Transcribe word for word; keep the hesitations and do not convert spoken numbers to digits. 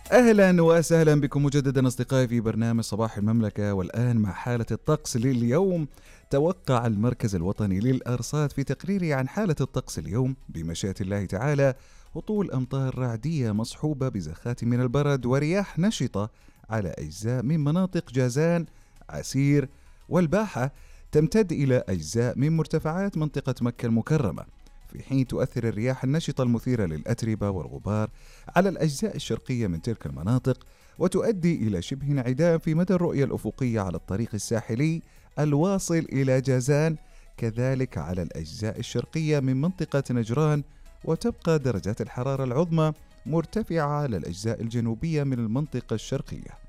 أهلا وسهلا بكم مجددا أصدقائي في برنامج صباح المملكة. والآن مع حالة الطقس لليوم. توقع المركز الوطني للأرصاد في تقريره عن حالة الطقس اليوم بمشيئة الله تعالى هطول أمطار رعدية مصحوبة بزخات من البرد ورياح نشطة على أجزاء من مناطق جازان، عسير والباحة، تمتد إلى أجزاء من مرتفعات منطقة مكة المكرمة، في حين تؤثر الرياح النشطة المثيرة للأتربة والغبار على الأجزاء الشرقية من تلك المناطق، وتؤدي إلى شبه انعدام في مدى الرؤية الأفقية على الطريق الساحلي الواصل إلى جازان، كذلك على الأجزاء الشرقية من منطقة نجران. وتبقى درجات الحرارة العظمى مرتفعة على الأجزاء الجنوبية من المنطقة الشرقية.